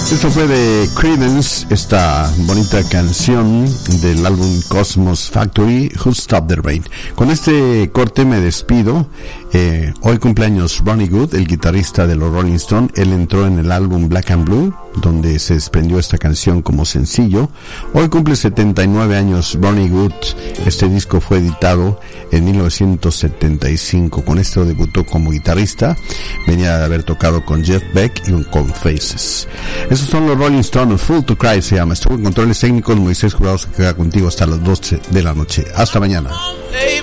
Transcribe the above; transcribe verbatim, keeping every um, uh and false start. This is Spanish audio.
Esto fue de Creedence, esta bonita canción del álbum Cosmos Factory, Who Stopped the Rain. Con este corte me despido. Eh, hoy cumpleaños Ronnie Good, el guitarrista de los Rolling Stones. Él entró en el álbum Black and Blue, donde se desprendió esta canción como sencillo. Hoy cumple setenta y nueve años Ronnie Good. Este disco fue editado en mil novecientos setenta y cinco. Con esto debutó como guitarrista. Venía de haber tocado con Jeff Beck y con Faces. Esos son los Rolling Stones. Full to Cry se llama. Estuvo en controles técnicos Moisés Jurado, que queda contigo hasta las doce de la noche. Hasta mañana.